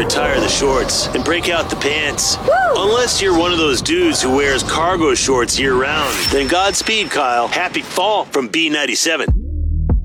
retire the shorts and break out the pants. Woo! Unless you're one of those dudes who wears cargo shorts year-round. Then Godspeed, Kyle. Happy fall from B97.